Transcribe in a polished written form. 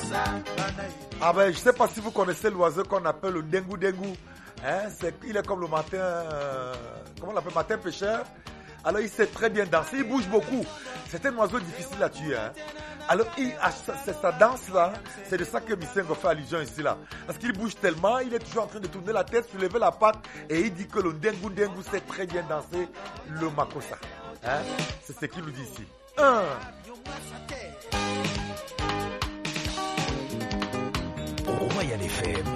Ah ben, je sais pas si vous connaissez l'oiseau qu'on appelle le dengu dengu. Hein, il est comme le matin, comment on l'appelle, matin pêcheur. Alors il sait très bien danser, il bouge beaucoup. C'est un oiseau difficile à tuer. Hein. Alors c'est sa danse là, c'est de ça que Misengo fait allusion ici là. Parce qu'il bouge tellement, il est toujours en train de tourner la tête, soulever la patte et il dit que le dengu dengu sait très bien danser le makossa. Hein. C'est ce qu'il nous dit ici. Royal FM